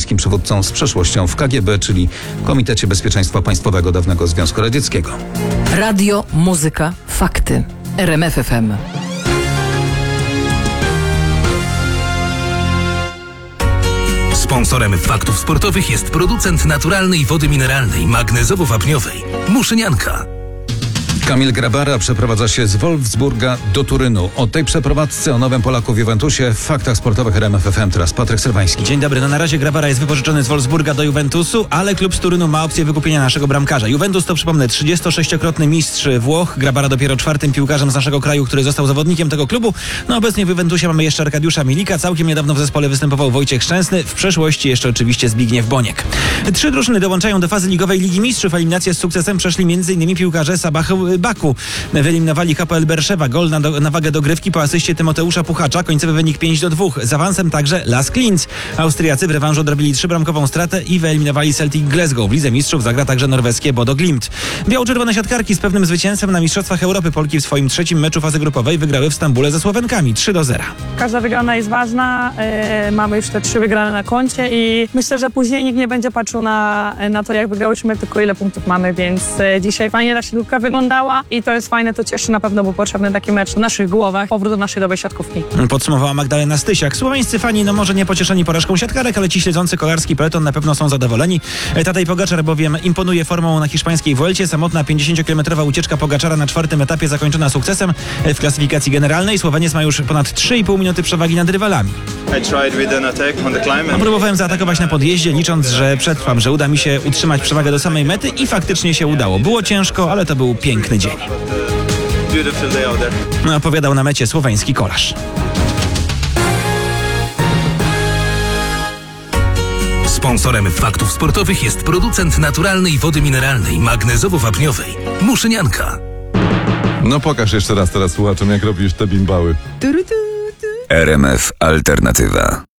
rosyjskim przywódcą z przeszłością w KGB, czyli Komitecie Bezpieczeństwa Państwowego dawnego Związku Radzieckiego. Radio, muzyka, fakty. RMF FM. Sponsorem faktów sportowych jest producent naturalnej wody mineralnej, magnezowo-wapniowej Muszynianka. Kamil Grabara przeprowadza się z Wolfsburga do Turynu. O tej przeprowadzce, o nowym Polaku w Juventusie w faktach sportowych RMF FM teraz Patryk Sylwański. Dzień dobry. Na razie Grabara jest wypożyczony z Wolfsburga do Juventusu, ale klub z Turynu ma opcję wykupienia naszego bramkarza. Juventus to, przypomnę, 36-krotny mistrz Włoch. Grabara dopiero 4. piłkarzem z naszego kraju, który został zawodnikiem tego klubu. No obecnie w Juventusie mamy jeszcze Arkadiusza Milika. Całkiem niedawno w zespole występował Wojciech Szczęsny. W przeszłości jeszcze oczywiście Zbigniew Boniek. 3 drużyny dołączają do fazy ligowej Ligi Mistrzów. Eliminację z sukcesem przeszli m.in. piłkarze Sabah Baku. Wyeliminowali Hapoel Berszewa. Gol na wagę dogrywki po asyście Tymoteusza Puchacza. Końcowy wynik 5-2. Z awansem także Lask Linz. Austriacy w rewanżu odrobili 3-bramkową stratę i wyeliminowali Celtic Glasgow. W Lidze Mistrzów zagra także norweskie Bodo Glimt. Biało-czerwone siatkarki z pewnym zwycięstwem na Mistrzostwach Europy. Polki w swoim 3. meczu fazy grupowej wygrały w Stambule ze Słowenkami 3-0. Każda wygrana jest ważna. Mamy już te 3 wygrane na koncie i myślę, że później nikt nie będzie patrzył na to, jak wygrałyśmy, tylko ile punktów mamy, więc dzisiaj fajnie ta siatkówka wyglądała i to jest fajne, to cieszy na pewno, bo potrzebny taki mecz w naszych głowach, powrót do naszej dobrej siatkówki. Podsumowała Magdalena Stysiak. Słoweńscy fani, no może nie pocieszeni porażką siatkarek, ale ci śledzący kolarski peleton na pewno są zadowoleni. Tadej Pogaczar bowiem imponuje formą na hiszpańskiej Vuelcie. Samotna 50-kilometrowa ucieczka Pogaczara na 4. etapie zakończona sukcesem w klasyfikacji generalnej. Słoweniec ma już ponad 3,5 minuty przewagi nad rywalami. Próbowałem zaatakować na podjeździe, licząc, że przetrwam, że uda mi się utrzymać przewagę do samej mety i faktycznie się udało. Było ciężko, ale to był piękny dzień. Opowiadał na mecie słoweński kolarz. Sponsorem faktów sportowych jest producent naturalnej wody mineralnej, magnezowo-wapniowej Muszynianka. No pokaż jeszcze raz teraz słuchaczom, jak robisz te bimbały. RMF Alternatywa.